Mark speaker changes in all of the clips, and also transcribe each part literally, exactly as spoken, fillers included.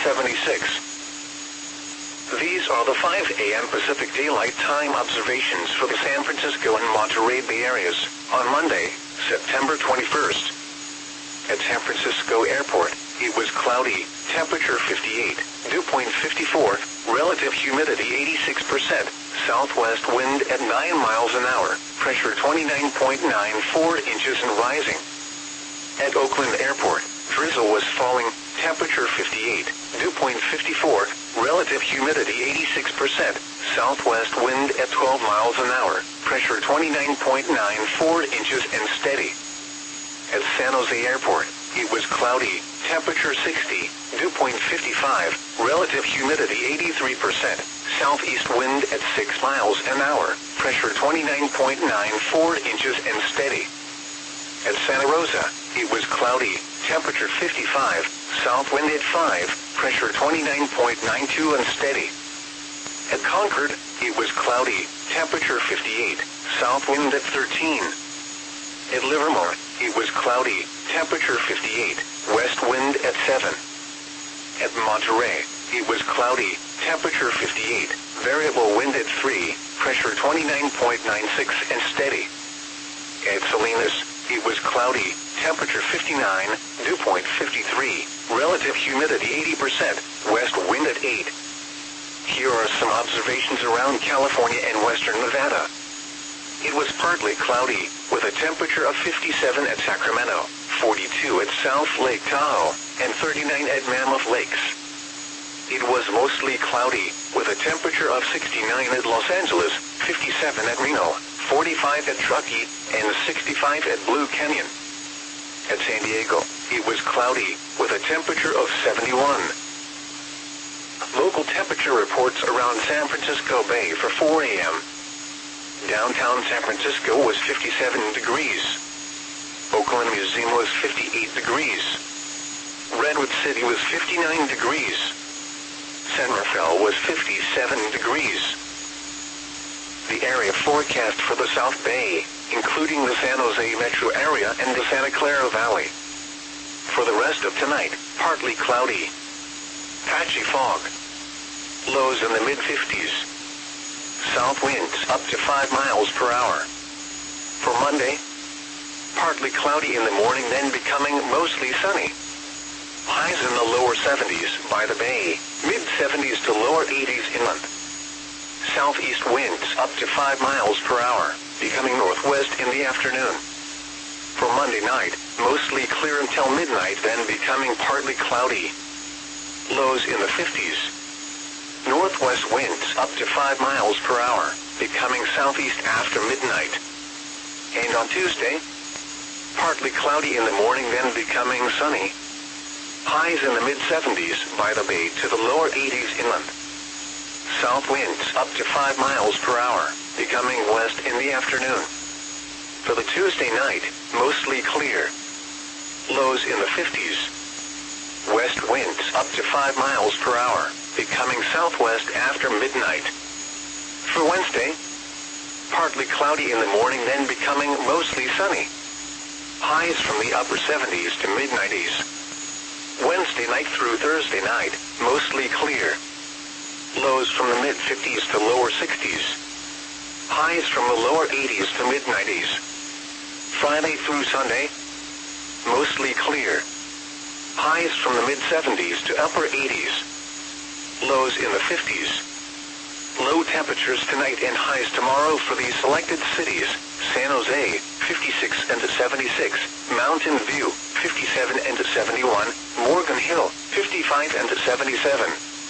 Speaker 1: seventy-six. These are the five A M Pacific Daylight Time observations for the San Francisco and Monterey Bay areas on Monday, September twenty-first. At San Francisco Airport, it was cloudy, temperature fifty-eight, dew point fifty-four, relative humidity eighty-six percent, southwest wind at nine miles an hour, pressure twenty-nine point nine four inches and rising. At Oakland Airport, drizzle was falling, temperature fifty-eight, dew point fifty-four, relative humidity eighty-six percent, southwest wind at twelve miles an hour, pressure twenty-nine point nine four inches and steady. At San Jose Airport, it was cloudy, temperature sixty, dew point fifty-five, relative humidity eighty-three percent, southeast wind at six miles an hour, pressure twenty-nine point nine four inches and steady. At Santa Rosa, it was cloudy, temperature fifty-five, south wind at five, pressure twenty-nine point nine two and steady. At Concord, it was cloudy, temperature fifty-eight, south wind at thirteen. At Livermore, it was cloudy, temperature fifty-eight, west wind at seven. At Monterey, it was cloudy, temperature fifty-eight, variable wind at three, pressure twenty-nine point nine six and steady. At Salinas, it was cloudy, temperature fifty-nine, dew point fifty-three, relative humidity eighty percent, west wind at eight. Here are some observations around California and western Nevada. It was partly cloudy, with a temperature of fifty-seven at Sacramento, forty-two at South Lake Tahoe, and thirty-nine at Mammoth Lakes. It was mostly cloudy, with a temperature of sixty-nine at Los Angeles, fifty-seven at Reno, forty-five at Truckee, and sixty-five at Blue Canyon. At San Diego, it was cloudy, with a temperature of seventy-one. Local temperature reports around San Francisco Bay for four A M Downtown San Francisco was fifty-seven degrees. Oakland Museum was fifty-eight degrees. Redwood City was fifty-nine degrees. San Rafael was fifty-seven degrees. The area forecast for the South Bay, including the San Jose metro area and the Santa Clara Valley. For the rest of tonight, partly cloudy. Patchy fog. Lows in the mid fifties. South winds up to five miles per hour. For Monday, partly cloudy in the morning, then becoming mostly sunny. Highs in the lower seventies by the bay, mid seventies to lower eighties inland. Southeast winds up to five miles per hour, becoming northwest in the afternoon. For Monday night, mostly clear until midnight, then becoming partly cloudy. Lows in the fifties. Northwest winds up to five miles per hour, becoming southeast after midnight. And on Tuesday, partly cloudy in the morning, then becoming sunny. Highs in the mid seventies by the bay to the lower eighties inland. South winds up to five miles per hour, becoming west in the afternoon. For the Tuesday night, mostly clear. Lows in the fifties. West winds up to five miles per hour, becoming southwest after midnight. For Wednesday, partly cloudy in the morning, then becoming mostly sunny. Highs from the upper seventies to mid nineties. Wednesday night through Thursday night, mostly clear. Lows from the mid fifties to lower sixties. Highs from the lower eighties to mid nineties. Friday through Sunday, mostly clear. Highs from the mid seventies to upper eighties. Lows in the fifties. Low temperatures tonight and highs tomorrow for these selected cities: San Jose, fifty-six and seventy-six, Mountain View, fifty-seven and seventy-one, Morgan Hill, fifty-five and seventy-seven.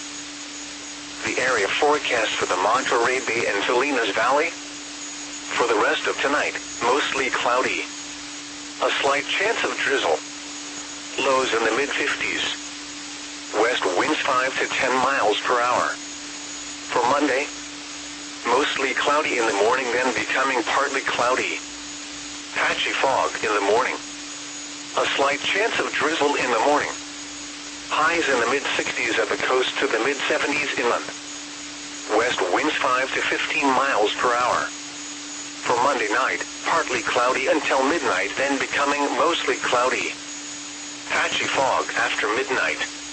Speaker 1: The area forecast for the Monterey Bay and Salinas Valley. For the rest of tonight, mostly cloudy. A slight chance of drizzle. Lows in the mid fifties. West winds five to ten miles per hour. For Monday, mostly cloudy in the morning, then becoming partly cloudy. Patchy fog in the morning. A slight chance of drizzle in the morning. Highs in the mid sixties at the coast to the mid seventies inland. West winds five to fifteen miles per hour. For Monday night, partly cloudy until midnight, then becoming mostly cloudy. Patchy fog after midnight.